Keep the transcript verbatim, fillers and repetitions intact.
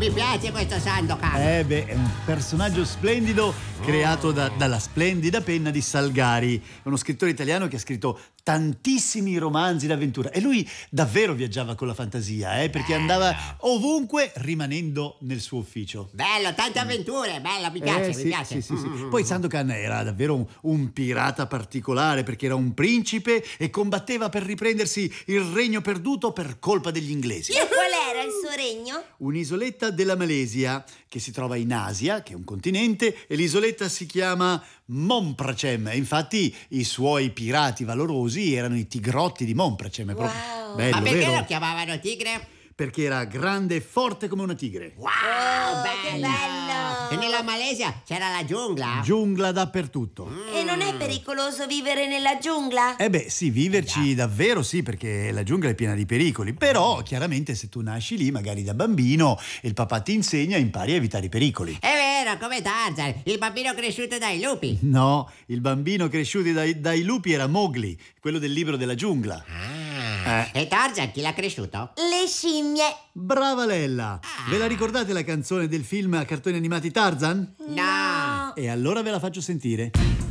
mi piace questo Sandokan. Eh beh, è un personaggio splendido creato da, dalla splendida penna di Salgari. È uno scrittore italiano che ha scritto tantissimi romanzi d'avventura e lui davvero viaggiava con la fantasia, eh, perché Bello. andava ovunque rimanendo nel suo ufficio. Bello, tante avventure, bello, mi piace, Eh, mi sì, piace. sì, sì, sì. Mm. Poi Sandokan era davvero un, un pirata particolare perché era un principe e combatteva per riprendersi il regno perduto per colpa degli inglesi. E qual era il suo regno? Un'isoletta della Malesia che si trova in Asia, che è un continente, e l'isoletta si chiama Monpracem. E infatti i suoi pirati valorosi erano i tigrotti di Monpracem. È proprio Wow. bello, Ma perché vero? lo chiamavano tigre? Perché era grande e forte come una tigre. Wow, Oh, che bello. bello. E nella Malesia c'era la giungla? Giungla dappertutto. E non è pericoloso vivere nella giungla? Eh beh, sì, viverci davvero sì, perché la giungla è piena di pericoli. Però, chiaramente, se tu nasci lì, magari da bambino, e il papà ti insegna, impari a evitare i pericoli. È vero, come Tarzan, il bambino cresciuto dai lupi. No, il bambino cresciuto dai, dai lupi era Mowgli, quello del libro della giungla. Ah, e Tarzan chi l'ha cresciuto? Le scimmie. Brava Lella! Ve la ricordate la canzone del film a cartoni animati Tarzan? No. E allora ve la faccio sentire.